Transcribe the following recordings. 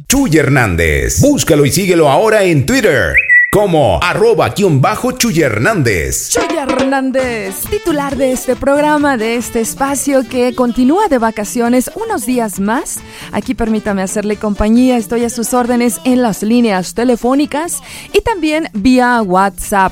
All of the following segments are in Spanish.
Chuy Hernández. Búscalo y síguelo ahora en Twitter como @Chuy Hernández. Chuy Hernández, titular de este programa, de este espacio que continúa de vacaciones unos días más. Aquí permítame hacerle compañía, estoy a sus órdenes en las líneas telefónicas y también vía WhatsApp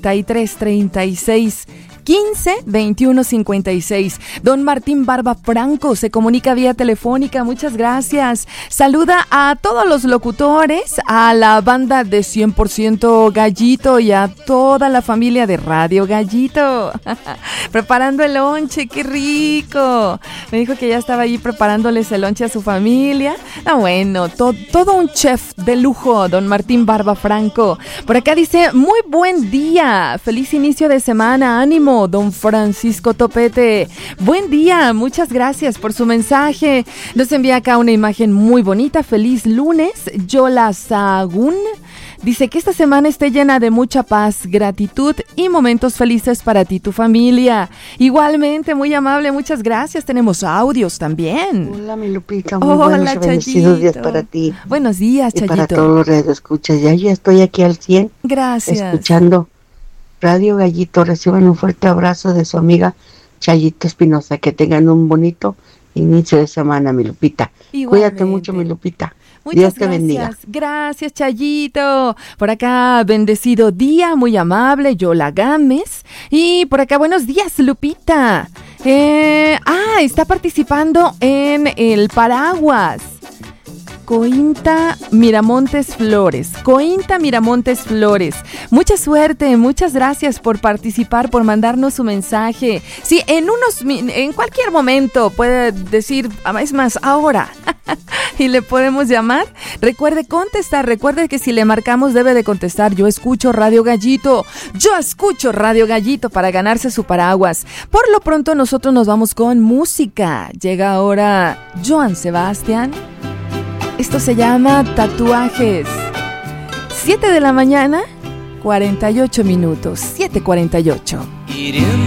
3336 15 21 56. Don Martín Barba Franco se comunica vía telefónica, muchas gracias. Saluda a todos los locutores, a la banda de 100% Gallito y a toda la familia de Radio Gallito. Preparando el lonche, qué rico. Me dijo que ya estaba ahí preparándoles el lonche a su familia. Bueno, todo un chef de lujo, don Martín Barba Franco. Por acá dice, muy buen día, feliz inicio de semana, ánimo. Don Francisco Topete, buen día, muchas gracias por su mensaje. Nos envía acá una imagen muy bonita, feliz lunes. Yola Sagún dice que esta semana esté llena de mucha paz, gratitud y momentos felices para ti y tu familia. Igualmente, muy amable, muchas gracias. Tenemos audios también. Hola, mi Lupita, muy buenos y bendecidos días para ti. Buenos días, Chayito. Y para todos los radioescuchas, ya estoy aquí al 100. Gracias. Escuchando Radio Gallito. Reciban un fuerte abrazo de su amiga Chayito Espinosa. Que tengan un bonito inicio de semana, mi Lupita. Igualmente. Cuídate mucho, mi Lupita. Muchas Dios te gracias. bendiga. Gracias, Chayito. Por acá, bendecido día, muy amable, Yola Gámez. Y por acá, buenos días, Lupita. Está participando en el paraguas. Cointa Miramontes Flores. Mucha suerte, muchas gracias por participar, por mandarnos su mensaje. Sí, en cualquier momento puede decir, es más, ahora. Y le podemos llamar. Recuerde contestar, recuerde que si le marcamos debe de contestar. Yo escucho Radio Gallito para ganarse su paraguas. Por lo pronto nosotros nos vamos con música. Llega ahora Joan Sebastián. Esto se llama Tatuajes. 7 de la mañana, 48 minutos. 7:48. Hiriendo